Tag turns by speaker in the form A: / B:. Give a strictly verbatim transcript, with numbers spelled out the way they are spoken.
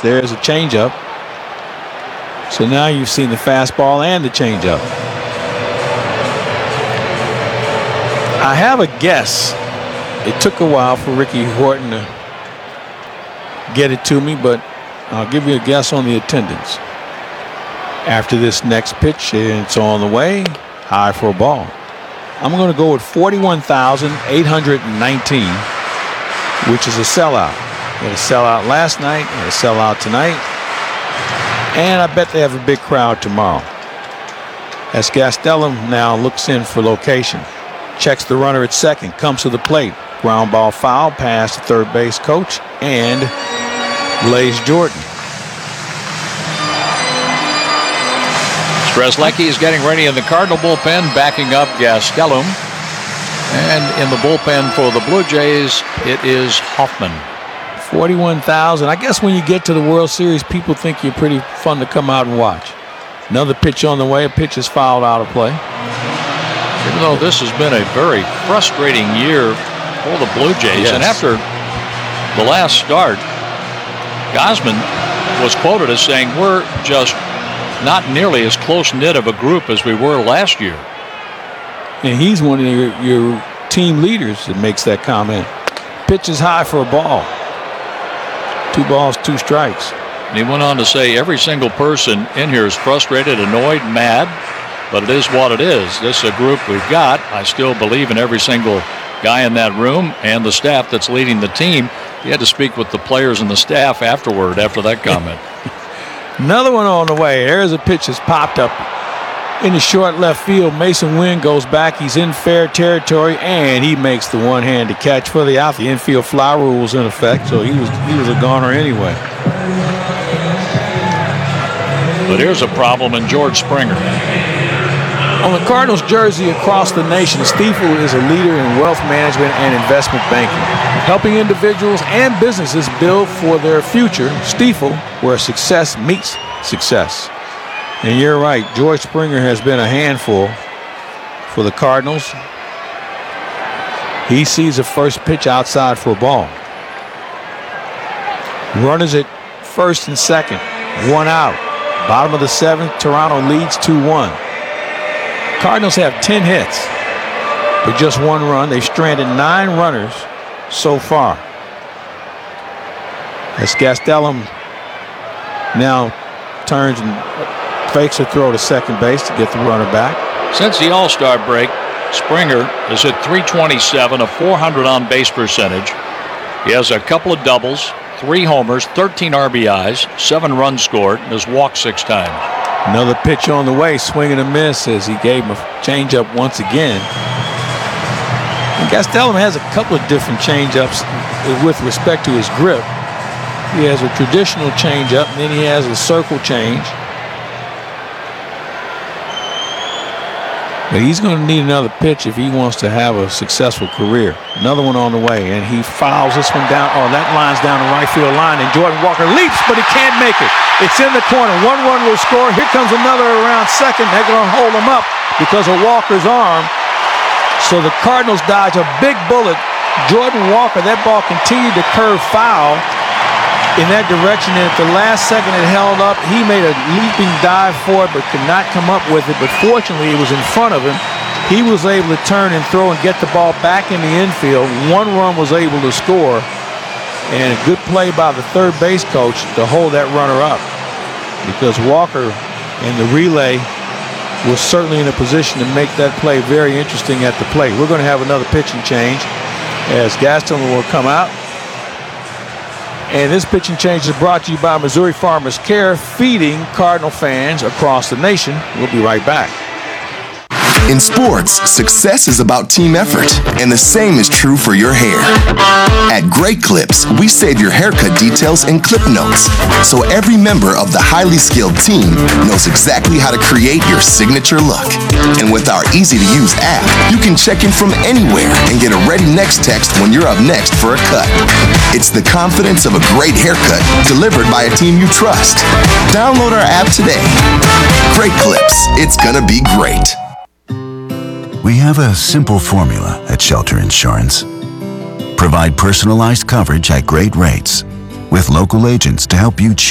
A: There's a changeup. So now you've seen the fastball and the changeup. I have a guess. It took a while for Ricky Horton to get it to me, but I'll give you a guess on the attendance. After this next pitch, it's on the way. High for a ball. I'm going to go with forty-one thousand eight hundred nineteen, which is a sellout. They had a sellout last night, and a sellout tonight. And I bet they have a big crowd tomorrow. As Gastelum now looks in for location. Checks the runner at second, comes to the plate. Ground ball foul, pass to third base coach, and Blaze Jordan.
B: Strzelecki is getting ready in the Cardinal bullpen, backing up Gastelum. And in the bullpen for the Blue Jays, it is Hoffman.
A: forty-one thousand. I guess when you get to the World Series, people think you're pretty fun to come out and watch. Another pitch on the way. A pitch is fouled out of play.
B: Even though this has been a very frustrating year for the Blue Jays.
A: Yes.
B: And after the last start, Gausman was quoted as saying, we're just not nearly as close-knit of a group as we were last year.
A: And he's one of your, your team leaders that makes that comment. Pitch is high for a ball. Two balls, two strikes.
B: And he went on to say every single person in here is frustrated, annoyed, mad, but it is what it is. This is a group we've got. I still believe in every single guy in that room and the staff that's leading the team. He had to speak with the players and the staff afterward after that comment.
A: Another one on the way. There's a pitch that's popped up in the short left field. Mason Wynn goes back. He's in fair territory, and he makes the one-handed catch for the out. The infield fly rule was in effect, so he was he was a goner anyway.
B: But here's a problem in George Springer.
A: On the Cardinals jersey across the nation, Stifel is a leader in wealth management and investment banking, helping individuals and businesses build for their future. Stifel, where success meets success. And you're right, George Springer has been a handful for the Cardinals. He sees the first pitch outside for a ball. Runners at first and second, one out. Bottom of the seventh, Toronto leads two one. Cardinals have ten hits, but just one run. They've stranded nine runners so far. As Gastelum now turns and fakes a throw to second base to get the runner back.
B: Since the All-Star break, Springer is hit three twenty-seven, a four hundred on base percentage. He has a couple of doubles, three homers, thirteen R B Is, seven runs scored, and has walked six times.
A: Another pitch on the way, swing and a miss as he gave him a changeup once again. And Gastelum has a couple of different changeups with respect to his grip. He has a traditional changeup, and then he has a circle change. But he's going to need another pitch if he wants to have a successful career. Another one on the way, and he fouls this one down. Oh, that line's down the right field line, and Jordan Walker leaps, but he can't make it. It's in the corner. One run will score. Here comes another around second. They're going to hold him up because of Walker's arm. So the Cardinals dodge a big bullet. Jordan Walker, that ball continued to curve foul in that direction, and at the last second it held up. He made a leaping dive for it but could not come up with it, but fortunately it was in front of him. He was able to turn and throw and get the ball back in the infield. One run was able to score, and a good play by the third base coach to hold that runner up, because Walker in the relay was certainly in a position to make that play very interesting at the plate. We're going to have another pitching change as Gastelum will come out. And this pitching change is brought to you by Missouri Farmers Care, feeding Cardinal fans across the nation. We'll be right back.
C: In sports, success is about team effort, and the same is true for your hair. At Great Clips, we save your haircut details in clip notes, so every member of the highly skilled team knows exactly how to create your signature look. And with our easy-to-use app, you can check in from anywhere and get a ready next text when you're up next for a cut. It's the confidence of a great haircut delivered by a team you trust. Download our app today. Great Clips, it's gonna be great.
D: We have a simple formula at Shelter Insurance. Provide personalized coverage at great rates with local agents to help you choose